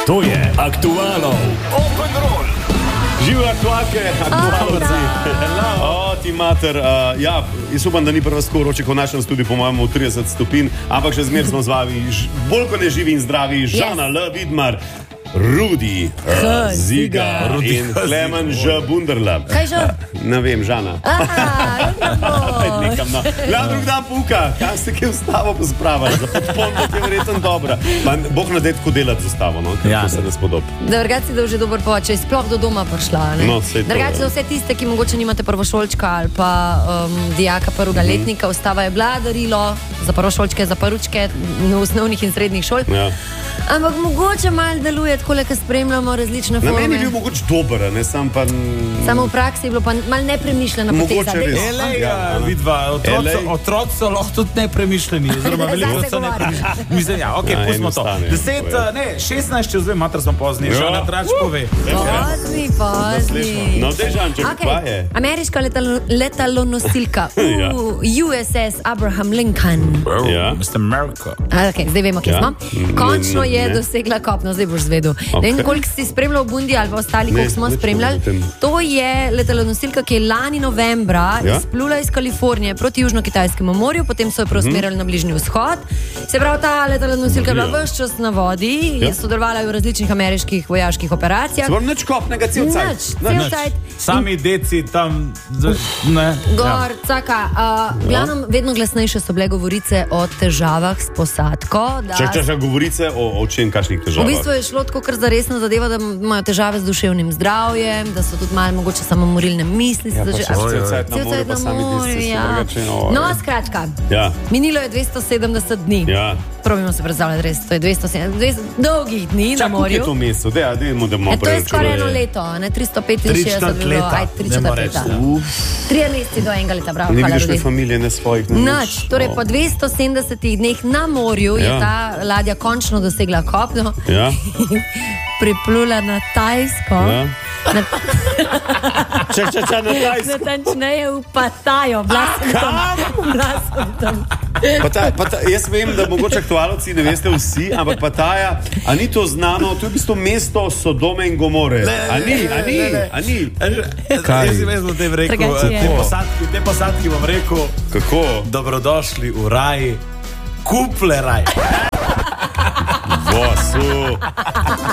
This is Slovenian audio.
To je Aktualno. Open roll. Živijo aktualke, aktualci. O, ti mater. Ja, jaz upam, da ni prva skoroče, ko v našem studiu, po mojem, 30 stopinj, ampak še zmer smo z vami, bolj ko ne živi in zdravi, Žana L. Vidmar, Rudi Ziga in Klemen Ž. Bunderla. Kaj že? Ne vem, Žana. Nekam, no. Drug dan puka, kam ste kje vstavo pospravili, za podpolno je verjetno dobra. Bog na detku delati z vstavo, no, ker to se ne spodob. Drugače da že dober poče, sploh do doma prišla. No, drugače za vse tiste, ki mogoče nimate prvošolčka ali pa dijaka prvega letnika, vstava je bila darilo za prvošolčke, za prvučke osnovnih in srednjih šol. Ja. Ampak mogoče malo deluje tako, ko spremljamo različne forme. Na meni je bil mogoče dober, ne sam pa... Samo v praksi je bilo pa malo nepremišljena poteza. Mogoče res. Vidva, otroci so lahko tudi nepremišljeni. Oziroma veliko so nepremišljeni. Mislim, ja, okej, pustimo to. 16, če vzvem, mater smo pozni. Žana Trač pove. Pozni. No, te Žanček, kva je? Ameriška letalonosilka USS Abraham Lincoln. Mr. America. Zdaj vemo, kje smo. Končno je dosegla kopno, zdaj boš zvedel. Ne vem, koliko si spremljal v Bundi ali pa ostali, koliko smo spremljali. To je letalonosilka, ki je lani novembra izplula iz Kalifornije proti Južno-Kitajskemu morju, potem so jo preusmerili na Bližnji vzhod. Se pravi, ta letalonosilka je bila ves čas na vodi in sodelovala v različnih ameriških vojaških operacijah. Se pravi, nič kopnega, cel cajt. Sami deci tam... Gor, caka. Glavno, vedno glasnejše so bile govorice o težavah s posadko. Če govorice o čem, kakšnih težavah? V bistvu je šlo tako kar za resna zadeva, da imajo težave z duševnim zdravjem, da so tudi malo mogoče samomorilne misli. Cel cajt na morju, No, skratka, minilo je 270 dni. Probimo se predstavljati res, to je 270 dolgih dni na morju. Čak, kje je to mesto? To je skoraj eno leto, 365 bilo, 3-4 leta. 3 meseci do enega leta, bravo. Ne vidiš ne familije, ne svojih, ne nič. Torej, po 270 dneh na morju je ta ladja končno dosegla kopno in priplula na Tajsko. Na Tajsko. Natančneje v Patajo. Jaz vem, da mogoče aktualci ne veste vsi, ampak Pataja, a ni to znano, to je v bistvu mesto Sodome in Gomore. A ni? Kaj? Jaz si vezno te rekel, te posadki bom rekel, kako? Dobrodošli v raj, Kuple raj. Vosu.